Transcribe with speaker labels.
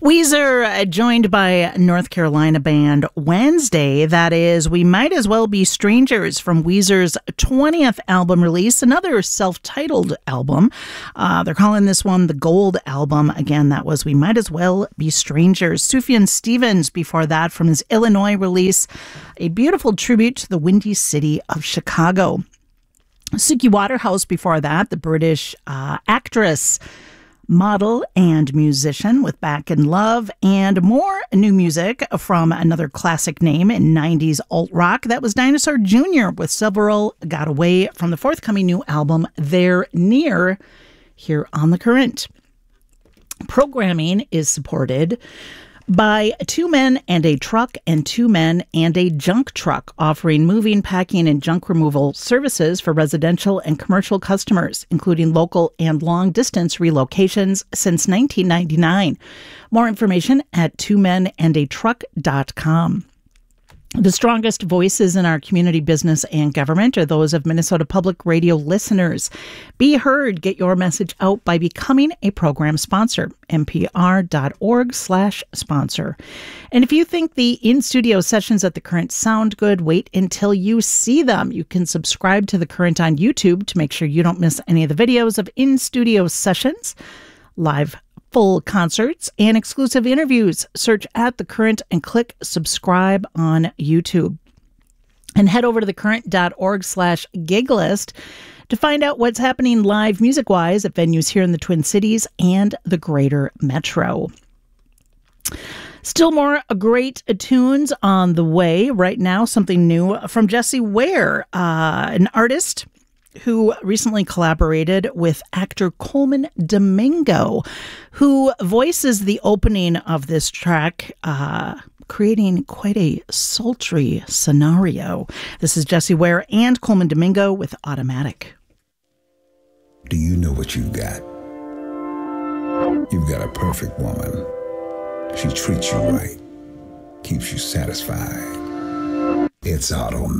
Speaker 1: Weezer joined by North Carolina band Wednesday. That is, We Might As Well Be Strangers from Weezer's 20th album release, another self-titled album. They're calling this one the Gold Album. Again, that was We Might As Well Be Strangers. Sufjan Stevens before that from his Illinois release, a beautiful tribute to the Windy City of Chicago. Suki Waterhouse before that, the British actress, model, and musician with Back in Love, and more new music from another classic name in 90s alt-rock. That was Dinosaur Jr. with Several Got Away from the forthcoming new album, They're Near, here on The Current. Programming is supported by Two Men and a Truck and Two Men and a Junk Truck, offering moving, packing, and junk removal services for residential and commercial customers, including local and long-distance relocations since 1999. More information at twomenandatruck.com. The strongest voices in our community, business, and government are those of Minnesota Public Radio listeners. Be heard. Get your message out by becoming a program sponsor. npr.org/sponsor. And if you think the in-studio sessions at The Current sound good, wait until you see them. You can subscribe to The Current on YouTube to make sure you don't miss any of the videos of in-studio sessions, live full concerts, and exclusive interviews. Search at The Current and click subscribe on YouTube. And head over to thecurrent.org/gig list to find out what's happening live music-wise at venues here in the Twin Cities and the greater metro. Still more great tunes on the way. Right now, something new from Jessie Ware, an artist who recently collaborated with actor Colman Domingo, who voices the opening of this track, creating quite a sultry scenario. This is Jessie Ware and Colman Domingo with Automatic.
Speaker 2: Do you know what you've got? You've got a perfect woman. She treats you right, keeps you satisfied. It's Automatic.